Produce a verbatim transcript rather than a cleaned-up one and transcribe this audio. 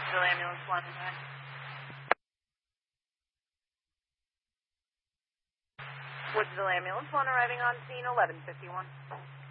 Woodsville Ambulance one. Woodsville Ambulance one arriving on scene eleven fifty-one.